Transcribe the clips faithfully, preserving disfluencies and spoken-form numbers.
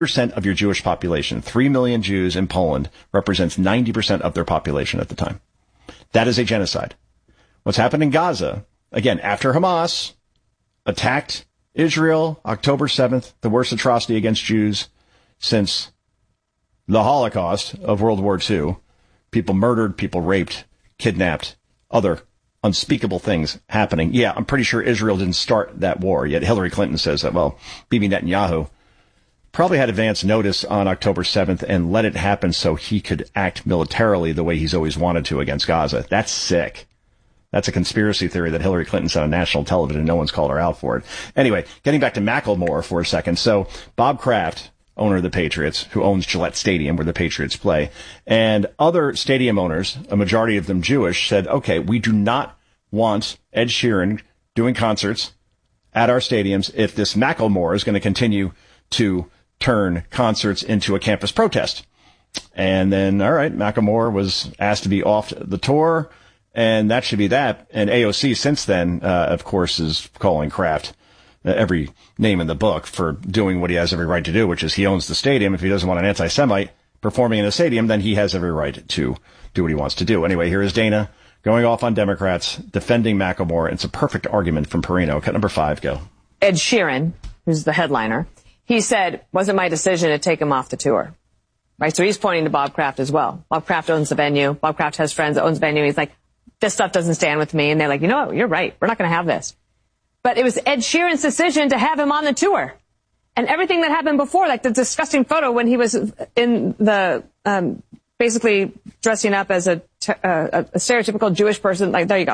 percent of your Jewish population. Three million Jews in Poland represents ninety percent of their population at the time. That is a genocide. What's happened in Gaza, again, after Hamas attacked Israel, October seventh, the worst atrocity against Jews since the Holocaust of World War Two. People murdered, people raped, kidnapped, other unspeakable things happening. Yeah, I'm pretty sure Israel didn't start that war, yet Hillary Clinton says that, well, Bibi Netanyahu probably had advance notice on October seventh and let it happen so he could act militarily the way he's always wanted to against Gaza. That's sick. That's a conspiracy theory that Hillary Clinton said on national television. No one's called her out for it. Anyway, getting back to Macklemore for a second. So Bob Kraft, owner of the Patriots, who owns Gillette Stadium where the Patriots play, and other stadium owners, a majority of them Jewish, said, okay, we do not want Ed Sheeran doing concerts at our stadiums if this Macklemore is going to continue to turn concerts into a campus protest. And then, all right, Macklemore was asked to be off the tour, and that should be that. And A O C since then, uh, of course, is calling Kraft uh, every name in the book for doing what he has every right to do, which is he owns the stadium. If he doesn't want an anti-Semite performing in the stadium, then he has every right to do what he wants to do. Anyway, here is Dana going off on Democrats, defending Macklemore. It's a perfect argument from Perino. Cut number five, go. Ed Sheeran, who's the headliner, he said, wasn't my decision to take him off the tour. Right? So he's pointing to Bob Kraft as well. Bob Kraft owns the venue. Bob Kraft has friends that owns the venue. He's like, this stuff doesn't stand with me. And they're like, you know what? You're right. We're not going to have this. But it was Ed Sheeran's decision to have him on the tour. And everything that happened before, like the disgusting photo when he was in the, um, basically dressing up as a, uh, a stereotypical Jewish person. Like, there you go.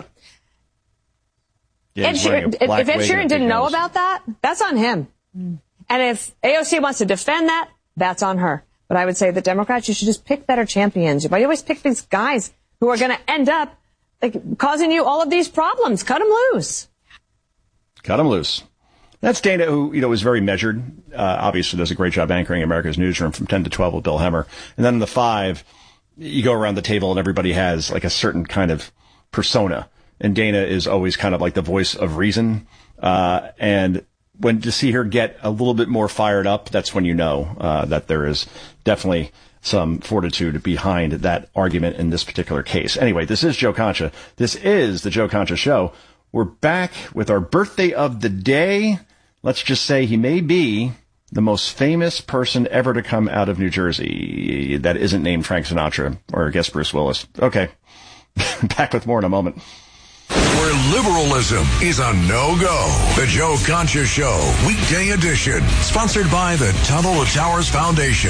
Yeah, Ed Sheeran, if Ed Sheeran didn't know about that, that's on him. Mm. And if A O C wants to defend that, that's on her. But I would say the Democrats, you should just pick better champions. But you always pick these guys who are going to end up like causing you all of these problems. Cut them loose. Cut them loose. That's Dana, who, you know, is very measured. Uh, obviously does a great job anchoring America's Newsroom from ten to twelve with Bill Hemmer. And then in the five, you go around the table and everybody has like a certain kind of persona. And Dana is always kind of like the voice of reason. Uh, and when to see her get a little bit more fired up, that's when you know uh, that there is definitely some fortitude behind that argument in this particular case. Anyway, this is Joe Concha. This is the Joe Concha Show. We're back with our birthday of the day. Let's just say he may be the most famous person ever to come out of New Jersey that isn't named Frank Sinatra or I guess Bruce Willis. Okay, back with more in a moment. Where liberalism is a no-go. The Joe Concha Show, weekday edition. Sponsored by the Tunnel to Towers Foundation.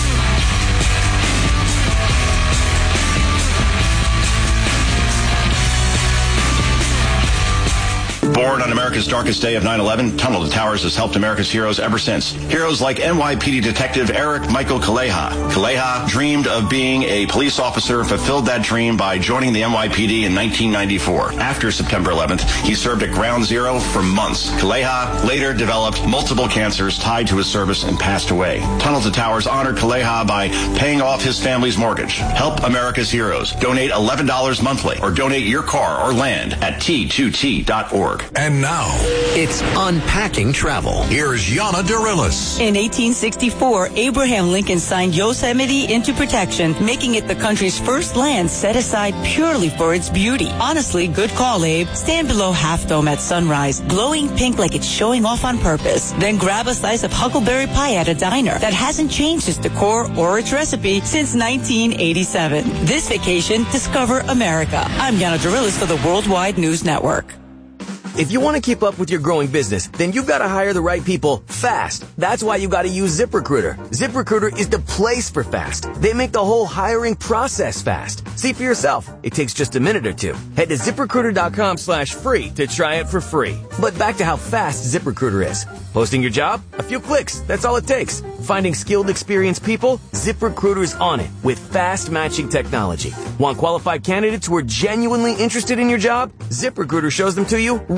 Born on America's darkest day of nine eleven, Tunnel to Towers has helped America's heroes ever since. Heroes like N Y P D detective Eric Michael Kaleha. Kaleha dreamed of being a police officer, fulfilled that dream by joining the N Y P D in nineteen ninety-four. After September eleventh, he served at Ground Zero for months. Kaleha later developed multiple cancers tied to his service and passed away. Tunnel to Towers honored Kaleha by paying off his family's mortgage. Help America's heroes. Donate eleven dollars monthly or donate your car or land at T two T dot org. And now, it's Unpacking Travel. Here's Yana Darilis. In eighteen sixty-four, Abraham Lincoln signed Yosemite into protection, making it the country's first land set aside purely for its beauty. Honestly, good call, Abe. Stand below Half Dome at sunrise, glowing pink like it's showing off on purpose. Then grab a slice of huckleberry pie at a diner that hasn't changed its decor or its recipe since nineteen eighty-seven. This vacation, discover America. I'm Yana Darilis for the Worldwide News Network. If you want to keep up with your growing business, then you've got to hire the right people fast. That's why you got to use ZipRecruiter. ZipRecruiter is the place for fast. They make the whole hiring process fast. See for yourself. It takes just a minute or two. Head to ZipRecruiter.com slash free to try it for free. But back to how fast ZipRecruiter is. Posting your job? A few clicks. That's all it takes. Finding skilled, experienced people? ZipRecruiter's on it with fast matching technology. Want qualified candidates who are genuinely interested in your job? ZipRecruiter shows them to you right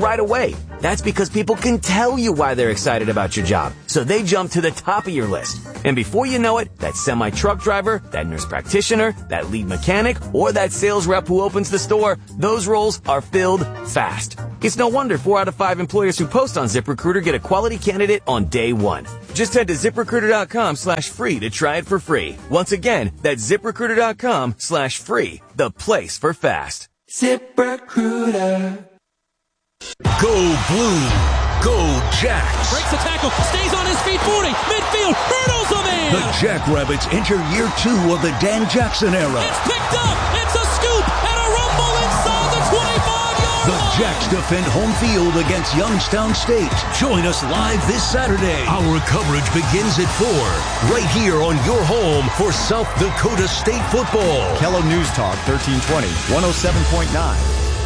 right away. That's because people can tell you why they're excited about your job, so they jump to the top of your list. And before you know it, that semi-truck driver, that nurse practitioner, that lead mechanic, or that sales rep who opens the store, those roles are filled fast. It's no wonder four out of five employers who post on ZipRecruiter get a quality candidate on day one. Just head to ZipRecruiter.com slash free to try it for free. Once again, that's ZipRecruiter.com slash free, the place for fast. ZipRecruiter. Go Blue. Go Jacks. Breaks the tackle. Stays on his feet. forty. Midfield. Hurdles a man. The Jackrabbits enter year two of the Dan Jackson era. It's picked up. It's a scoop and a rumble inside the twenty-five-yard The line. Jacks defend home field against Youngstown State. Join us live this Saturday. Our coverage begins at four. Right here on your home for South Dakota State football. Kello News Talk, thirteen twenty, one oh seven point nine.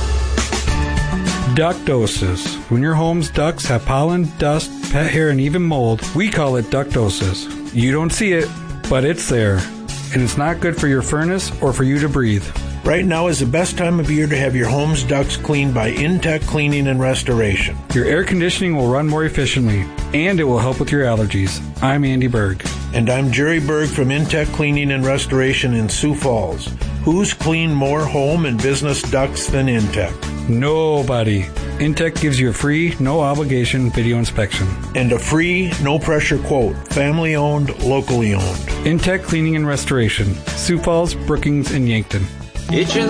Ductosis. When your home's ducts have pollen, dust, pet hair, and even mold, we call it ductosis. You don't see it, but it's there. And it's not good for your furnace or for you to breathe. Right now is the best time of year to have your home's ducts cleaned by Intech Cleaning and Restoration. Your air conditioning will run more efficiently, and it will help with your allergies. I'm Andy Berg. And I'm Jerry Berg from Intech Cleaning and Restoration in Sioux Falls. Who's cleaned more home and business ducts than Intech? Nobody. Intech gives you a free, no-obligation video inspection. And a free, no-pressure quote. Family-owned, locally owned. Intech Cleaning and Restoration. Sioux Falls, Brookings, and Yankton. Itching